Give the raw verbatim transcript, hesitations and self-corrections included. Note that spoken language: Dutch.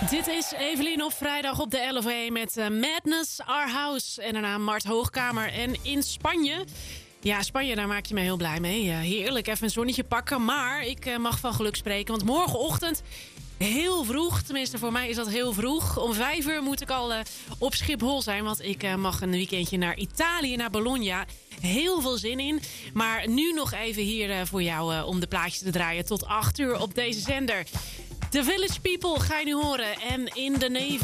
Dit is Evelien op vrijdag op de L O V met uh, Madness, Our House en daarna Mart Hoogkamer. En in Spanje, ja Spanje, daar maak je me heel blij mee. Uh, heerlijk, even een zonnetje pakken, maar ik uh, mag van geluk spreken. Want morgenochtend, heel vroeg, tenminste voor mij is dat heel vroeg. Om vijf uur moet ik al uh, op Schiphol zijn, want ik uh, mag een weekendje naar Italië, naar Bologna. Heel veel zin in. Maar nu nog even hier uh, voor jou uh, om de plaatjes te draaien tot acht uur op deze zender. The Village People ga je nu horen. En in de Navy.